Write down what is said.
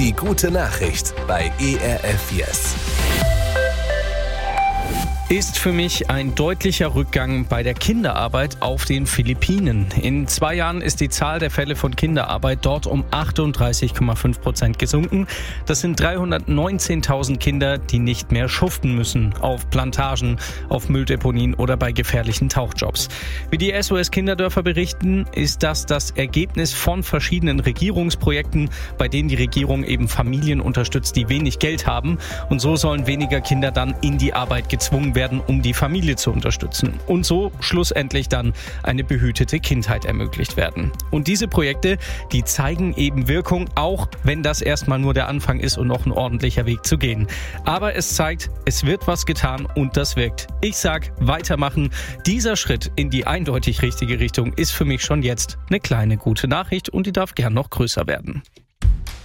Die gute Nachricht bei ERF Yes. Ist für mich ein deutlicher Rückgang bei der Kinderarbeit auf den Philippinen. In 2 Jahren ist die Zahl der Fälle von Kinderarbeit dort um 38,5% gesunken. Das sind 319.000 Kinder, die nicht mehr schuften müssen auf Plantagen, auf Mülldeponien oder bei gefährlichen Tauchjobs. Wie die SOS Kinderdörfer berichten, ist das Ergebnis von verschiedenen Regierungsprojekten, bei denen die Regierung eben Familien unterstützt, die wenig Geld haben. Und so sollen weniger Kinder dann in die Arbeit gezwungen werden, um die Familie zu unterstützen. Und so schlussendlich dann eine behütete Kindheit ermöglicht werden. Und diese Projekte, die zeigen eben Wirkung, auch wenn das erstmal nur der Anfang ist und noch ein ordentlicher Weg zu gehen. Aber es zeigt, es wird was getan und das wirkt. Ich sag, weitermachen. Dieser Schritt in die eindeutig richtige Richtung ist für mich schon jetzt eine kleine gute Nachricht und die darf gern noch größer werden.